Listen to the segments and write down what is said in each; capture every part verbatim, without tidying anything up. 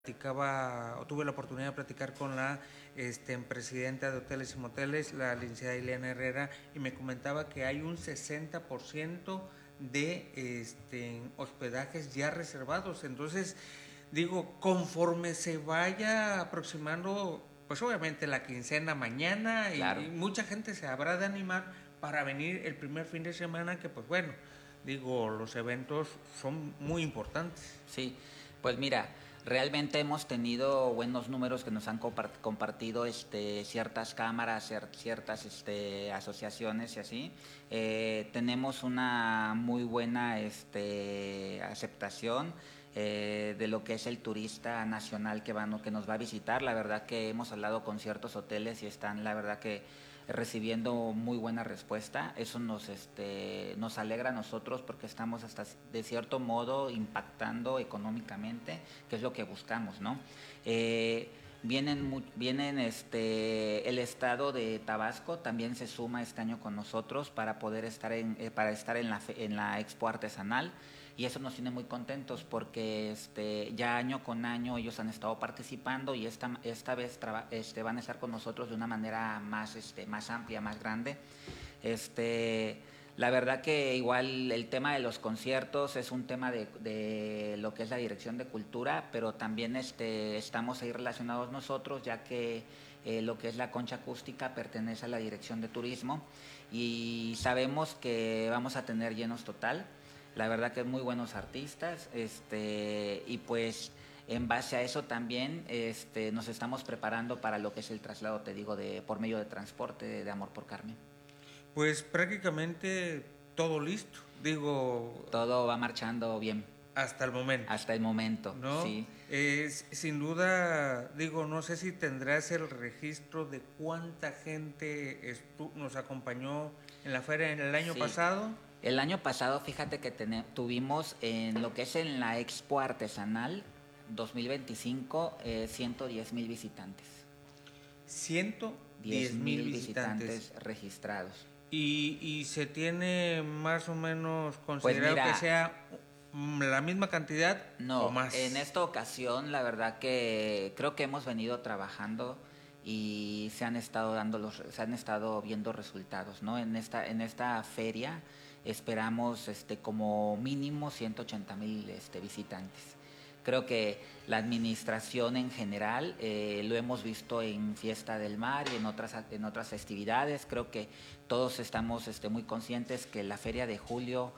platicaba o tuve la oportunidad de platicar con la este, presidenta de Hoteles y Moteles, la licenciada Ileana Herrera, y me comentaba que hay un sesenta por ciento de este, hospedajes ya reservados. Entonces, digo, conforme se vaya aproximando, pues obviamente la quincena mañana y, Claro. y mucha gente se habrá de animar para venir el primer fin de semana, que pues bueno, digo, los eventos son muy importantes. Sí, pues mira, realmente hemos tenido buenos números que nos han compart- compartido este, ciertas cámaras, cier- ciertas este, asociaciones y así. Eh, tenemos una muy buena este, aceptación eh, de lo que es el turista nacional que, va, no- que nos va a visitar. La verdad que hemos hablado con ciertos hoteles y están, la verdad que recibiendo muy buena respuesta. Eso nos, este, nos alegra a nosotros porque estamos hasta de cierto modo impactando económicamente, que es lo que buscamos, ¿no? Eh, Vienen, vienen este, el estado de Tabasco también se suma este año con nosotros para poder estar en, eh, para estar en la, en la Expo Artesanal, y eso nos tiene muy contentos porque este, ya año con año ellos han estado participando y esta, esta vez traba, este, van a estar con nosotros de una manera más, este, más amplia, más grande. Este, la verdad que igual el tema de los conciertos es un tema de, de lo que es la Dirección de Cultura, pero también este, estamos ahí relacionados nosotros, ya que eh, lo que es la concha acústica pertenece a la Dirección de Turismo y sabemos que vamos a tener llenos total. La verdad que muy buenos artistas, este, y pues en base a eso también este, nos estamos preparando para lo que es el traslado, te digo, de por medio de transporte de, de Amor por Carmen. Pues prácticamente todo listo, digo, Todo va marchando bien hasta el momento, hasta el momento, ¿no? sí. Es, sin duda, digo, no sé si tendrás el registro de cuánta gente estu nos acompañó en la feria en el año Sí. pasado. El año pasado, fíjate que tene, tuvimos en lo que es en la Expo Artesanal dos mil veinticinco eh, ciento diez mil visitantes. ciento diez diez mil mil visitantes. visitantes registrados. Y, y se tiene más o menos Pues considerado que mira, sea la misma cantidad o no, en más. esta ocasión la verdad que creo que hemos venido trabajando y se han estado dando los, se han estado viendo resultados, ¿no? En esta, en esta feria esperamos este como mínimo ciento ochenta mil este, visitantes. Creo que la administración en general eh, lo hemos visto en Fiesta del Mar y en otras, en otras festividades. Creo que todos estamos este, muy conscientes que la Feria de Julio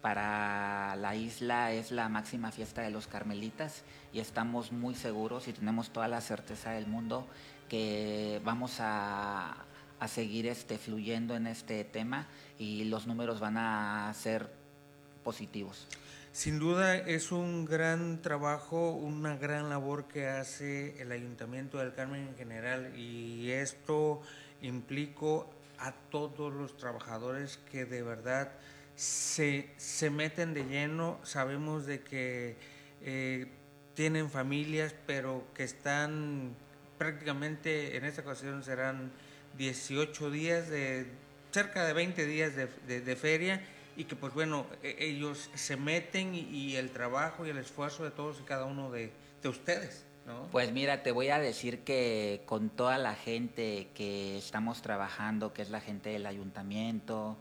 para la isla es la máxima fiesta de los carmelitas y estamos muy seguros y tenemos toda la certeza del mundo que vamos a, a seguir este, fluyendo en este tema y los números van a ser positivos. Sin duda es un gran trabajo, una gran labor que hace el Ayuntamiento del Carmen en general, y esto implica a todos los trabajadores que de verdad se, se meten de lleno. Sabemos de que eh, tienen familias, pero que están prácticamente, en esta ocasión serán dieciocho días, de cerca de veinte días de, de, de feria, y que pues bueno, ellos se meten y, y el trabajo y el esfuerzo de todos y cada uno de, de ustedes, ¿no? Pues mira, te voy a decir que con toda la gente que estamos trabajando, que es la gente del ayuntamiento,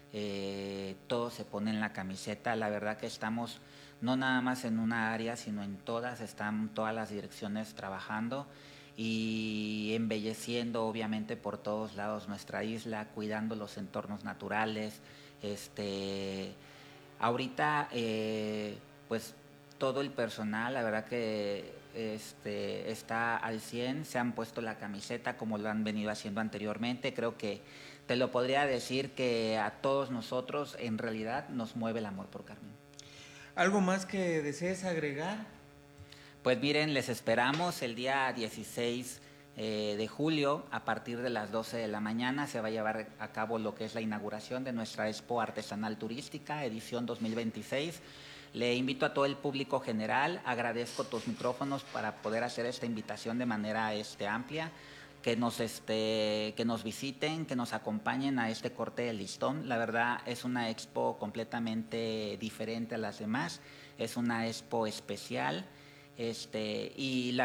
eh, todos se ponen la camiseta. La verdad que estamos no nada más en una área, sino en todas, están todas las direcciones trabajando y embelleciendo obviamente por todos lados nuestra isla, cuidando los entornos naturales. Este, ahorita, eh, pues todo el personal, la verdad que este, está al cien, se han puesto la camiseta como lo han venido haciendo anteriormente. Creo que te lo podría decir que a todos nosotros en realidad nos mueve el amor por Carmen. ¿Algo más que desees agregar? Pues miren, les esperamos el día dieciséis eh, de julio a partir de las doce de la mañana. Se va a llevar a cabo lo que es la inauguración de nuestra Expo Artesanal Turística, edición dos mil veintiséis. Le invito a todo el público general, agradezco tus micrófonos para poder hacer esta invitación de manera este, amplia, que nos, este, que nos visiten, que nos acompañen a este corte de listón. La verdad es una expo completamente diferente a las demás, es una expo especial Este, y la